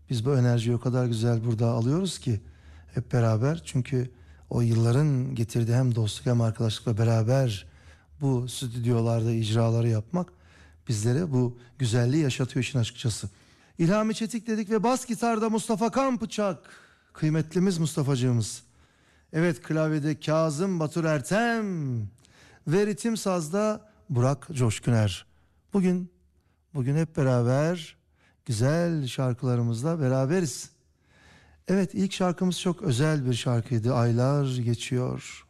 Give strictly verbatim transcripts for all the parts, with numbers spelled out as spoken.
Biz bu enerjiyi o kadar güzel burada alıyoruz ki hep beraber. Çünkü o yılların getirdiği hem dostluk hem arkadaşlıkla beraber bu stüdyolarda icraları yapmak bizlere bu güzelliği yaşatıyor işin açıkçası. İlhami Çetik dedik ve bas gitarda Mustafa Kanpıçak. Kıymetlimiz Mustafacığımız. Evet, klavyede Kazım Batur Ertem ve ritim sazda Burak Coşkuner. Bugün bugün hep beraber güzel şarkılarımızla beraberiz. Evet, ilk şarkımız çok özel bir şarkıydı. Aylar geçiyor.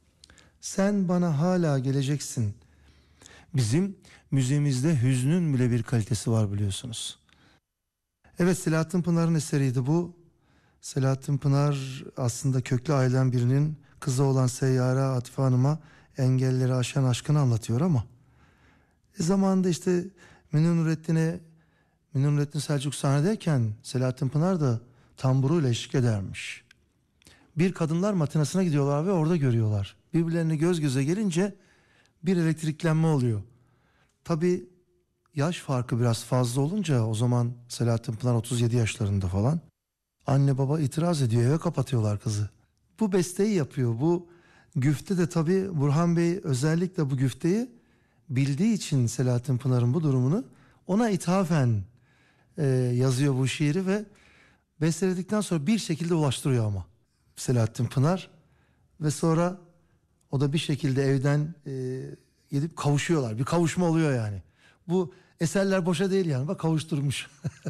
Sen bana hala geleceksin. Bizim müziğimizde hüznün bile bir kalitesi var biliyorsunuz. Evet, Selahattin Pınar'ın eseriydi bu. Selahattin Pınar aslında köklü aileden birinin kızı olan Seyyare Atife Hanım'a engelleri aşan aşkını anlatıyor ama e zamanında işte Münir Nurettin'e Münir Nurettin Selçuk sahnedeyken Selahattin Pınar da tamburuyla eşlik edermiş. Bir kadınlar matinasına gidiyorlar ve orada görüyorlar. Birbirlerini göz göze gelince bir elektriklenme oluyor. Tabii yaş farkı biraz fazla olunca o zaman Selahattin Pınar otuz yedi yaşlarında falan. Anne baba itiraz ediyor, eve kapatıyorlar kızı. Bu besteyi yapıyor. Bu güfte de tabii Burhan Bey özellikle bu güfteyi bildiği için Selahattin Pınar'ın bu durumunu ona ithafen e, yazıyor bu şiiri ve besteledikten sonra bir şekilde ulaştırıyor ama Selahattin Pınar ve sonra o da bir şekilde evden e, gidip kavuşuyorlar. Bir kavuşma oluyor yani. Bu eserler boşa değil yani. Bak kavuşturmuş.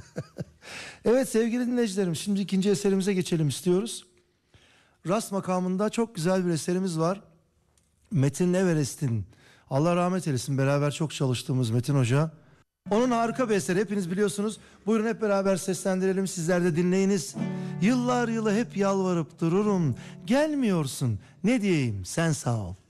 Evet sevgili dinleyicilerim, şimdi ikinci eserimize geçelim istiyoruz. Rast makamında çok güzel bir eserimiz var. Metin Everest'in, Allah rahmet eylesin, beraber çok çalıştığımız Metin Hoca. Onun harika bir eseri, hepiniz biliyorsunuz. Buyurun hep beraber seslendirelim, sizler de dinleyiniz. Yıllar yılı hep yalvarıp dururum, gelmiyorsun, ne diyeyim, sen sağ ol.